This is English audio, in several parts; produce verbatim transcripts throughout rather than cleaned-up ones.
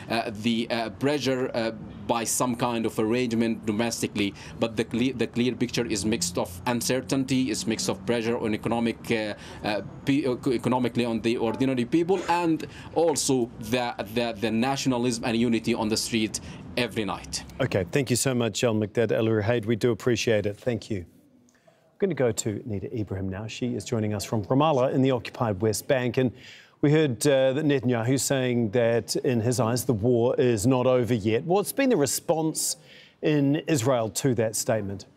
uh, the uh, pressure uh, by some kind of arrangement domestically. But the clear, the clear picture is mixed of uncertainty, is mixed of pressure on economic, uh, uh, economically on the ordinary people, and also the, the, the nationalism and unity on the street every night. Okay, thank you so much, Al-Mikdad El-Ruhaid. We do appreciate it. Thank you. I'm going to go to Nida Ibrahim now. She is joining us from Ramallah in the occupied West Bank. And we heard uh, that Netanyahu saying that, in his eyes, the war is not over yet. What's been the response in Israel to that statement?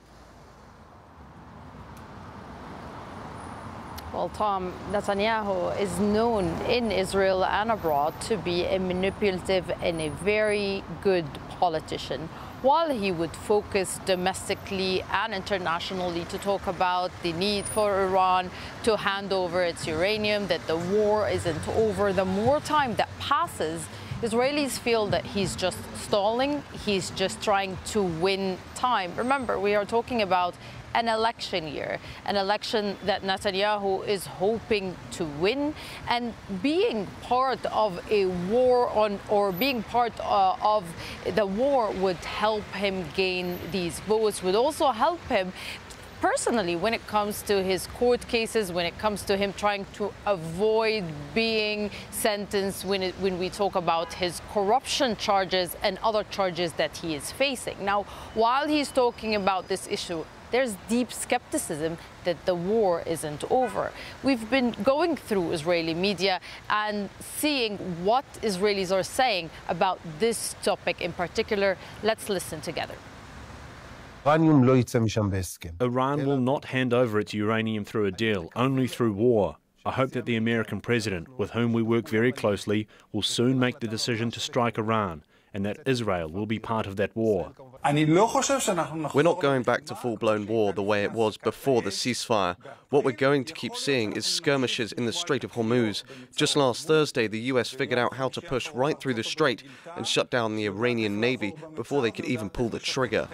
Well, Tom, Netanyahu is known in Israel and abroad to be a manipulative and a very good politician. While he would focus domestically and internationally to talk about the need for Iran to hand over its uranium, that the war isn't over, the more time that passes, Israelis feel that he's just stalling, he's just trying to win time. Remember, we are talking about an election year, an election that Netanyahu is hoping to win, and being part of a war on, or being part uh, of the war would help him gain these votes, would also help him personally when it comes to his court cases, when it comes to him trying to avoid being sentenced, when, it, when we talk about his corruption charges and other charges that he is facing. Now, while he's talking about this issue, there's deep skepticism that the war isn't over. We've been going through Israeli media and seeing what Israelis are saying about this topic in particular. Let's listen together. Iran will not hand over its uranium through a deal, only through war. I hope that the American president, with whom we work very closely, will soon make the decision to strike Iran, and that Israel will be part of that war. We're not going back to full-blown war the way it was before the ceasefire. What we're going to keep seeing is skirmishes in the Strait of Hormuz. Just last Thursday, the U S figured out how to push right through the strait and shut down the Iranian Navy before they could even pull the trigger.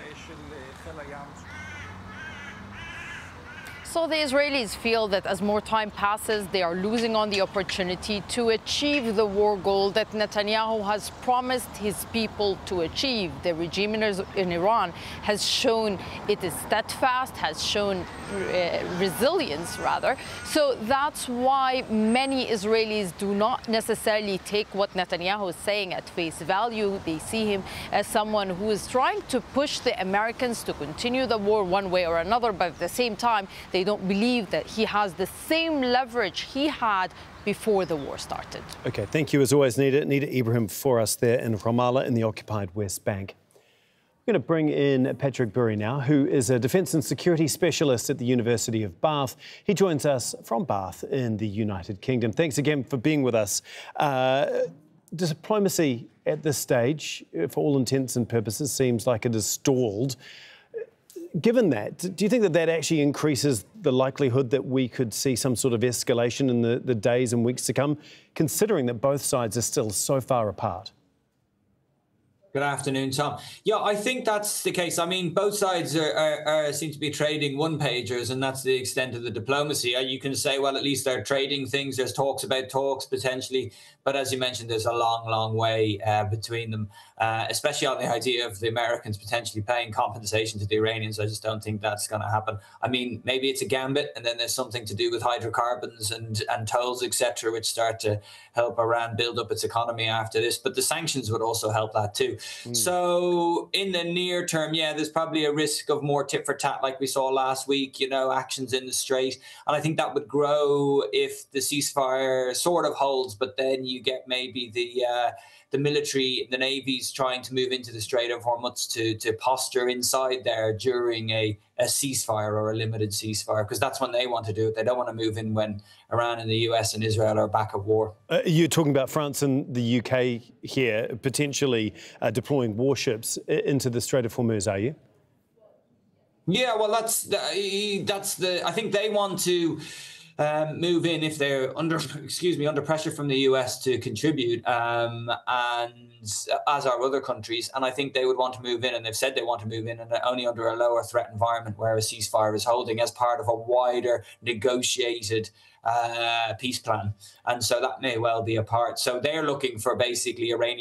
So the Israelis feel that as more time passes, they are losing on the opportunity to achieve the war goal that Netanyahu has promised his people to achieve. The regime in, in Iran has shown it is steadfast, has shown uh, resilience, rather. So that's why many Israelis do not necessarily take what Netanyahu is saying at face value. They see him as someone who is trying to push the Americans to continue the war one way or another, but at the same time, they They don't believe that he has the same leverage he had before the war started. OK, thank you as always, Nida. Nida Ibrahim for us there in Ramallah in the occupied West Bank. We're going to bring in Patrick Bury now, who is a defence and security specialist at the University of Bath. He joins us from Bath in the United Kingdom. Thanks again for being with us. Uh, diplomacy at this stage, for all intents and purposes, seems like it is stalled. Given that, do you think that that actually increases the likelihood that we could see some sort of escalation in the, the days and weeks to come, considering that both sides are still so far apart? Good afternoon, Tom. Yeah, I think that's the case. I mean, both sides are, are, are seem to be trading one-pagers, and that's the extent of the diplomacy. You can say, well, at least they're trading things. There's talks about talks, potentially. But as you mentioned, there's a long, long way uh, between them, uh, especially on the idea of the Americans potentially paying compensation to the Iranians. I just don't think that's going to happen. I mean, maybe it's a gambit, and then there's something to do with hydrocarbons and, and tolls, et cetera, which start to help Iran build up its economy after this. But the sanctions would also help that too. Mm. So in the near term, yeah, there's probably a risk of more tit for tat like we saw last week, you know, actions in the Strait. And I think that would grow if the ceasefire sort of holds, but then you get maybe the uh, the military, the navies trying to move into the Strait of Hormuz to, to posture inside there during a, a ceasefire or a limited ceasefire, because that's when they want to do it. They don't want to move in when Iran and the U S and Israel are back at war. Uh, you're talking about France and the U K here potentially uh, deploying warships into the Strait of Hormuz, are you? Yeah, well, that's the, that's the. I think they want to Um, move in if they're under, excuse me, under pressure from the U S to contribute, um, and as are other countries. And I think they would want to move in, and they've said they want to move in, and only under a lower threat environment where a ceasefire is holding as part of a wider negotiated uh, peace plan. And so that may well be a part. So they're looking for basically Iranian